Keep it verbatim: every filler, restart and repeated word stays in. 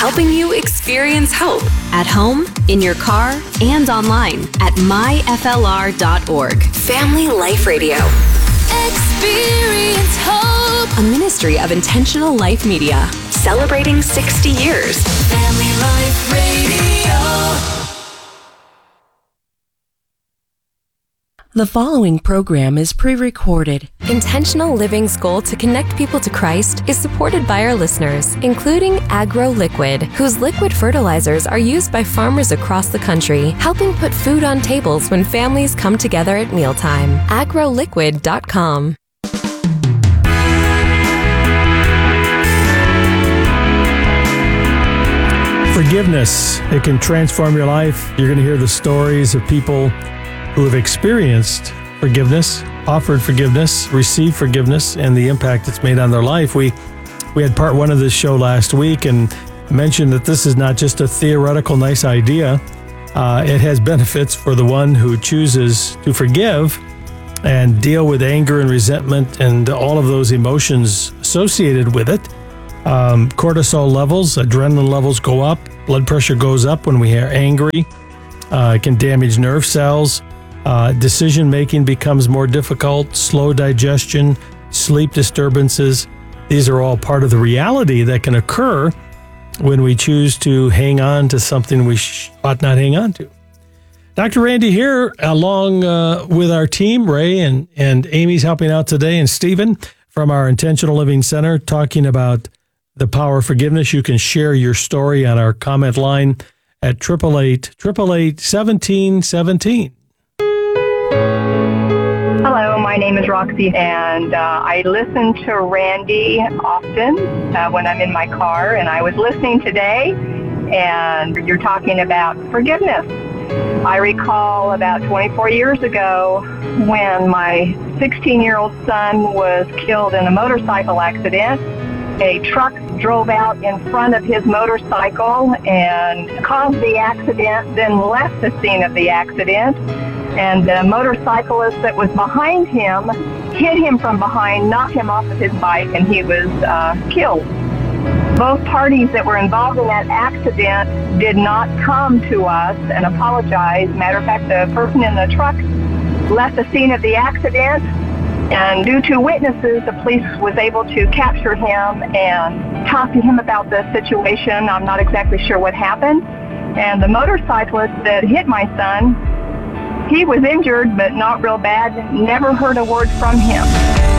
helping you experience hope at home, in your car, and online at my f l r dot org. Family Life Radio. Experience hope. A ministry of Intentional Life Media. Celebrating sixty years. Family Life Radio. The following program is pre-recorded. Intentional Living's goal to connect people to Christ is supported by our listeners, including Agro Liquid, whose liquid fertilizers are used by farmers across the country, helping put food on tables when families come together at mealtime. agro liquid dot com. Forgiveness, it can transform your life. You're going to hear the stories of people who have experienced forgiveness, offered forgiveness, received forgiveness, and the impact it's made on their life. We we had part one of this show last week and mentioned that this is not just a theoretical nice idea. Uh, it has benefits for the one who chooses to forgive and deal with anger and resentment and all of those emotions associated with it. Um, cortisol levels, adrenaline levels go up, blood pressure goes up when we are angry. Uh, it can damage nerve cells. Uh, decision-making becomes more difficult, slow digestion, sleep disturbances. These are all part of the reality that can occur when we choose to hang on to something we sh- ought not hang on to. Doctor Randy here, along uh, with our team, Ray and, and Amy's helping out today, and Stephen from our Intentional Living Center, talking about the power of forgiveness. You can share your story on our comment line at eight eight eight, eight eight eight, one seven one seven. Hello, my name is Roxy, and uh, I listen to Randy often uh, when I'm in my car, and I was listening today, and you're talking about forgiveness. I recall about twenty-four years ago when my sixteen-year-old son was killed in a motorcycle accident. A truck drove out in front of his motorcycle and caused the accident, then left the scene of the accident. And the motorcyclist that was behind him hit him from behind, knocked him off of his bike, and he was uh, killed. Both parties that were involved in that accident did not come to us and apologize. Matter of fact, the person in the truck left the scene of the accident, and due to witnesses, the police was able to capture him and talk to him about the situation. I'm not exactly sure what happened. And the motorcyclist that hit my son, he was injured, but not real bad. Never heard a word from him.